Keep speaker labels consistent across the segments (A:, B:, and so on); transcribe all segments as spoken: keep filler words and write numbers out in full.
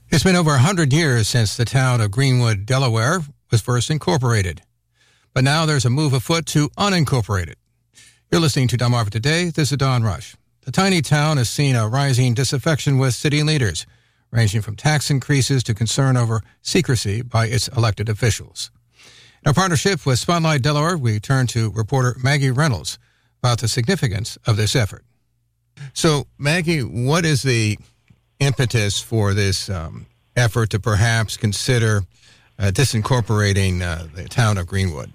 A: It's been over one hundred years since the town of Greenwood, Delaware, was first incorporated. But now there's a move afoot to unincorporate it. You're listening to Delmarva Today. This is Don Rush. The tiny town has seen a rising disaffection with city leaders, ranging from tax increases to concern over secrecy by its elected officials. In our partnership with Spotlight Delaware, we turn to reporter Maggie Reynolds about the significance of this effort. So, Maggie, what is the impetus for this um, effort to perhaps consider uh, disincorporating uh, the town of Greenwood?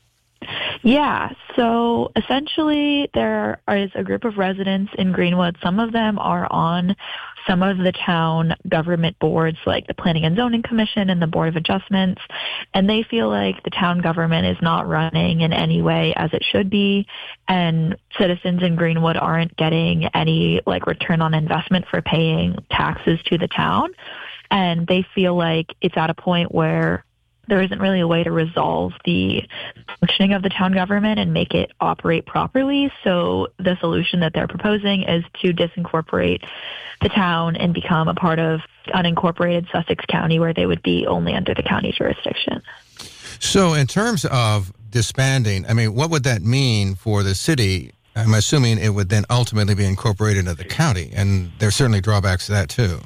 B: Yeah, so essentially there is a group of residents in Greenwood. Some of them are on some of the town government boards like the Planning and Zoning Commission and the Board of Adjustments, and they feel like the town government is not running in any way as it should be, and citizens in Greenwood aren't getting any like return on investment for paying taxes to the town, and they feel like it's at a point where there isn't really a way to resolve the functioning of the town government and make it operate properly. So the solution that they're proposing is to disincorporate the town and become a part of unincorporated Sussex County, where they would be only under the county jurisdiction.
A: So in terms of disbanding, I mean, what would that mean for the city? I'm assuming it would then ultimately be incorporated into the county, and there's certainly drawbacks to that too.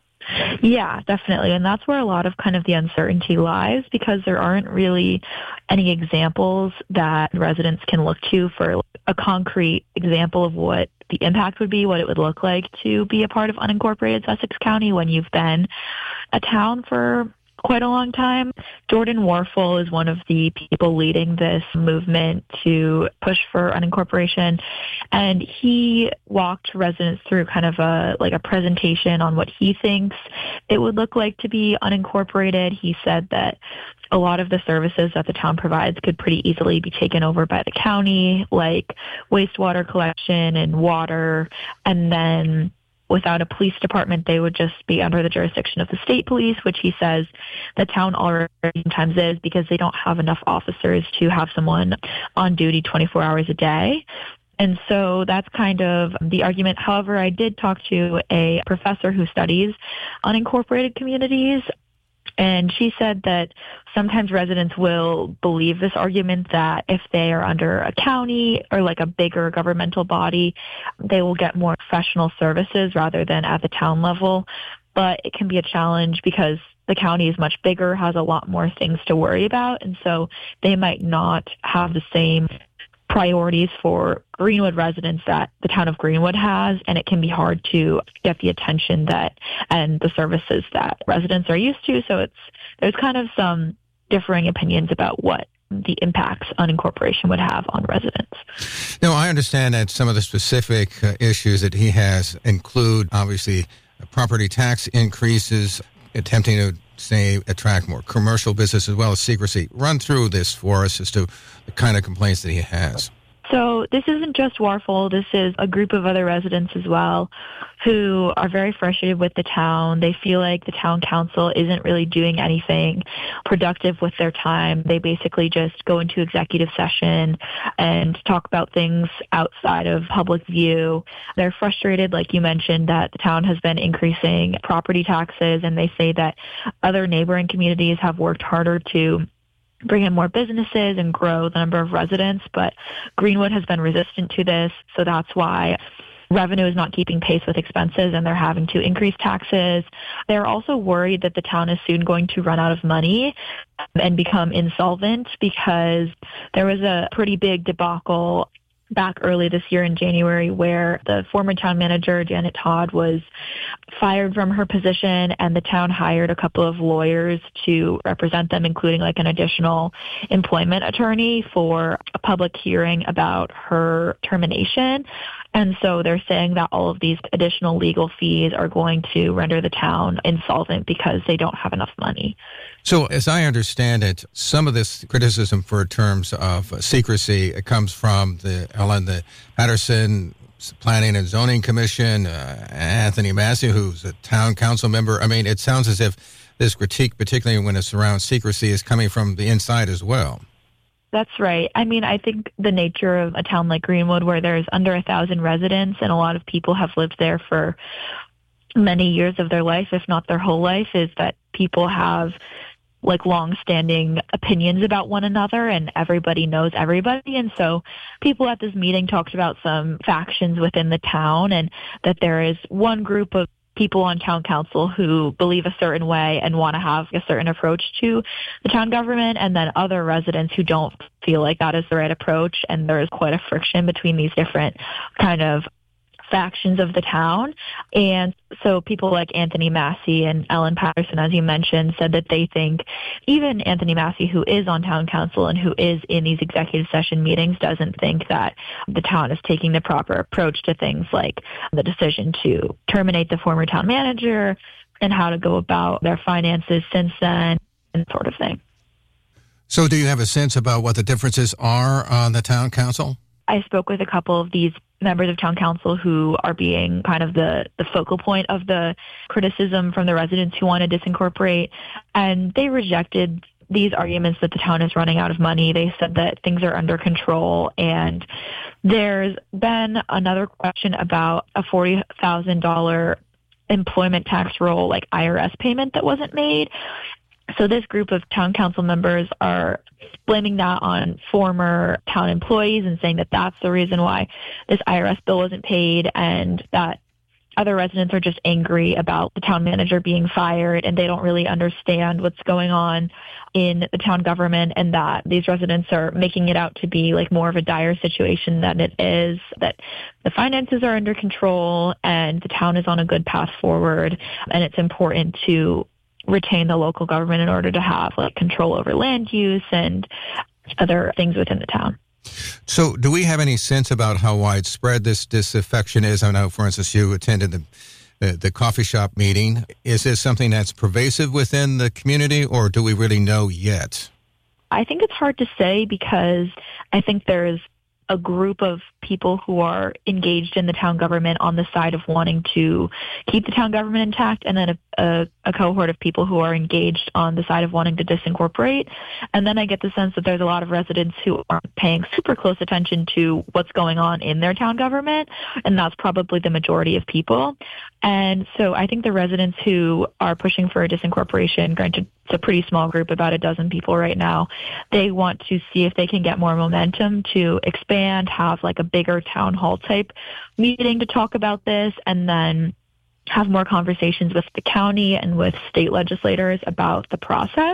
B: Yeah, definitely. And that's where a lot of kind of the uncertainty lies, because there aren't really any examples that residents can look to for a concrete example of what the impact would be, what it would look like to be a part of unincorporated Sussex County when you've been a town for quite a long time. Jordan Warfel is one of the people leading this movement to push for unincorporation, and he walked residents through kind of a like a presentation on what he thinks it would look like to be unincorporated. He said that a lot of the services that the town provides could pretty easily be taken over by the county, like wastewater collection and water, and then without a police department, they would just be under the jurisdiction of the state police, which he says the town already sometimes is because they don't have enough officers to have someone on duty twenty-four hours a day. And so that's kind of the argument. However, I did talk to a professor who studies unincorporated communities, and she said that sometimes residents will believe this argument that if they are under a county or like a bigger governmental body, they will get more professional services rather than at the town level. But it can be a challenge because the county is much bigger, has a lot more things to worry about, and so they might not have the same priorities for Greenwood residents that the town of Greenwood has, and it can be hard to get the attention that and the services that residents are used to. So it's there's kind of some differing opinions about what the impacts unincorporation would have on residents.
A: Now, I understand that some of the specific uh, issues that he has include, obviously, uh, property tax increases, attempting to, say, attract more commercial business as well as secrecy. Run through this for us as to the kind of complaints that he has.
B: So this isn't just Warfel. This is a group of other residents as well who are very frustrated with the town. They feel like the town council isn't really doing anything productive with their time. They basically just go into executive session and talk about things outside of public view. They're frustrated, like you mentioned, that the town has been increasing property taxes, and they say that other neighboring communities have worked harder to bring in more businesses and grow the number of residents, but Greenwood has been resistant to this, so that's why revenue is not keeping pace with expenses and they're having to increase taxes. They're also worried that the town is soon going to run out of money and become insolvent, because there was a pretty big debacle back early this year in January where the former town manager, Janet Todd, was fired from her position, and the town hired a couple of lawyers to represent them, including like an additional employment attorney for a public hearing about her termination. And so they're saying that all of these additional legal fees are going to render the town insolvent because they don't have enough money.
A: So as I understand it, some of this criticism for terms of uh, secrecy, it comes from the Ellen the Patterson Planning and Zoning Commission, uh, Anthony Massey, who's a town council member. I mean, it sounds as if this critique, particularly when it's around secrecy, is coming from the inside as well.
B: That's right. I mean, I think the nature of a town like Greenwood, where there's under a thousand residents and a lot of people have lived there for many years of their life, if not their whole life, is that people have like long-standing opinions about one another, and everybody knows everybody. And so people at this meeting talked about some factions within the town, and that there is one group of people on town council who believe a certain way and want to have a certain approach to the town government, and then other residents who don't feel like that is the right approach. And there is quite a friction between these different kind of factions of the town. And so people like Anthony Massey and Ellen Patterson, as you mentioned, said that they think even Anthony Massey, who is on town council and who is in these executive session meetings, doesn't think that the town is taking the proper approach to things like the decision to terminate the former town manager and how to go about their finances since then and sort of thing.
A: So do you have a sense about what the differences are on the town council?
B: I spoke with a couple of these members of town council who are being kind of the, the focal point of the criticism from the residents who want to disincorporate, and they rejected these arguments that the town is running out of money. They said that things are under control, and there's been another question about a forty thousand dollars employment tax roll, like I R S payment that wasn't made. So this group of town council members are blaming that on former town employees and saying that that's the reason why this I R S bill wasn't paid, and that other residents are just angry about the town manager being fired, and they don't really understand what's going on in the town government, and that these residents are making it out to be like more of a dire situation than it is, that the finances are under control and the town is on a good path forward, and it's important to retain the local government in order to have like control over land use and other things within the town.
A: So do we have any sense about how widespread this disaffection is? I know, for instance, you attended the, the, the coffee shop meeting. Is this something that's pervasive within the community, or do we really know yet?
B: I think it's hard to say, because I think there's a group of people who are engaged in the town government on the side of wanting to keep the town government intact, and then a, a, a cohort of people who are engaged on the side of wanting to disincorporate. And then I get the sense that there's a lot of residents who aren't paying super close attention to what's going on in their town government, and that's probably the majority of people. And so I think the residents who are pushing for a disincorporation, granted it's a pretty small group, about a dozen people right now, they want to see if they can get more momentum to expand, have like a bigger town hall type meeting to talk about this, and then have more conversations with the county and with state legislators about the process.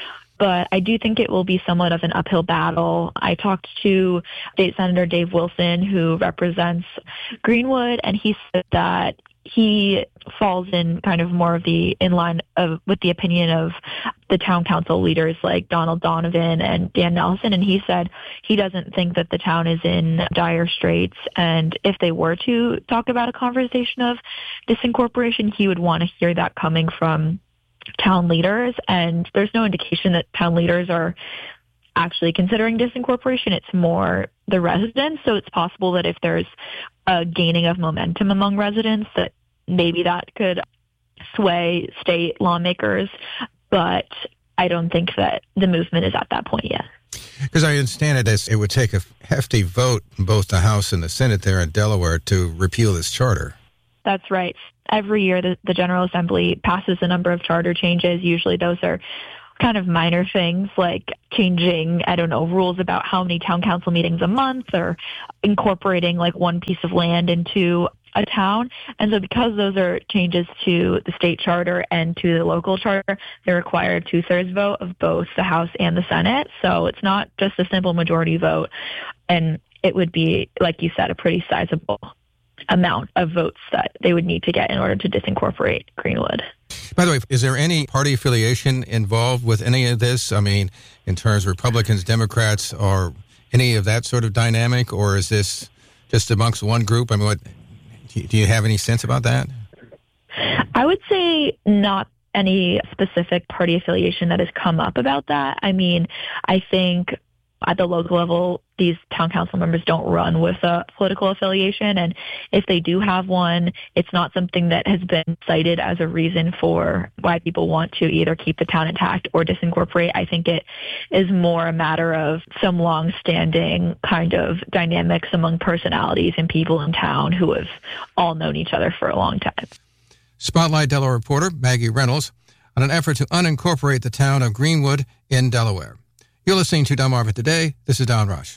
B: But I do think it will be somewhat of an uphill battle. I talked to State Senator Dave Wilson, who represents Greenwood, and he said that he falls in kind of more of the in line of with the opinion of the town council leaders like Donald Donovan and Dan Nelson. And he said he doesn't think that the town is in dire straits. And if they were to talk about a conversation of disincorporation, he would want to hear that coming from town leaders. And there's no indication that town leaders are actually considering disincorporation. It's more the residents. So it's possible that if there's a gaining of momentum among residents, that maybe that could sway state lawmakers. But I don't think that the movement is at that point yet.
A: Because I understand it as it would take a hefty vote in both the House and the Senate there in Delaware to repeal this charter.
B: That's right. Every year the, the General Assembly passes a number of charter changes. Usually those are kind of minor things like changing, I don't know, rules about how many town council meetings a month, or incorporating like one piece of land into a town. And so because those are changes to the state charter and to the local charter, they require a two-thirds vote of both the House and the Senate. So it's not just a simple majority vote. And it would be, like you said, a pretty sizable amount of votes that they would need to get in order to disincorporate Greenwood.
A: By the way, is there any party affiliation involved with any of this? I mean, in terms of Republicans, Democrats, or any of that sort of dynamic, or is this just amongst one group? I mean, what, do you have any sense about that?
B: I would say not any specific party affiliation that has come up about that. I mean, I think at the local level, these town council members don't run with a political affiliation. And if they do have one, it's not something that has been cited as a reason for why people want to either keep the town intact or disincorporate. I think it is more a matter of some long-standing kind of dynamics among personalities and people in town who have all known each other for a long time.
A: Spotlight Delaware reporter Maggie Reynolds on an effort to unincorporate the town of Greenwood in Delaware. You're listening to Delmarva Today. This is Don Rush.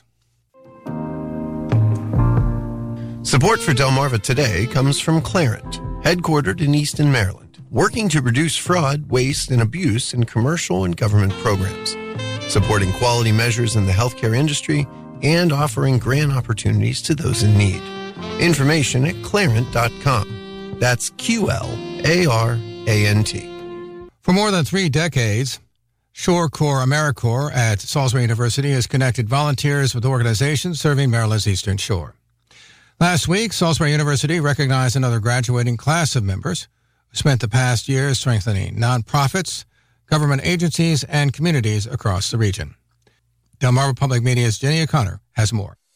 C: Support for Delmarva Today comes from Clarent, headquartered in Easton, Maryland, working to reduce fraud, waste, and abuse in commercial and government programs, supporting quality measures in the healthcare industry, and offering grant opportunities to those in need. Information at clarent dot com. That's Q L A R A N T.
A: For more than three decades, ShoreCorps AmeriCorps at Salisbury University has connected volunteers with organizations serving Maryland's Eastern Shore. Last week, Salisbury University recognized another graduating class of members who spent the past year strengthening nonprofits, government agencies, and communities across the region. Delmarva Public Media's Jenny O'Connor has more.